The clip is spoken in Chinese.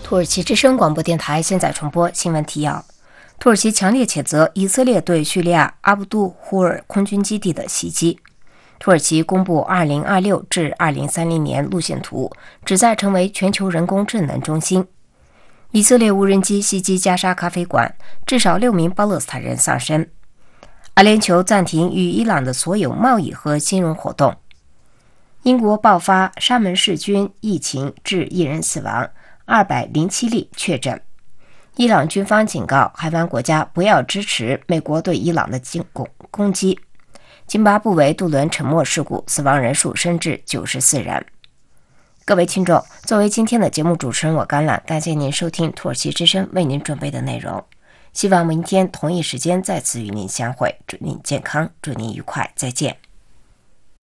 土耳其之声广播电台现在重播新闻提要。土耳其强烈谴责以色列对叙利亚阿布杜呼尔空军基地的袭击。土耳其公布2026至2030年路线图，旨在成为全球人工智能中心。以色列无人机袭击加沙咖啡馆，至少6名巴勒斯坦人丧生。阿联酋暂停与伊朗的所有贸易和金融活动。英国爆发沙门氏菌疫情，致1人死亡，207例确诊。伊朗军方警告海湾国家不要支持美国对伊朗的攻击。津巴布韦渡轮沉没事故，死亡人数升至94人。各位听众，作为今天的节目主持人，我甘榄，感谢您收听土耳其之声为您准备的内容。希望明天同一时间再次与您相会，祝您健康，祝您愉快，再见。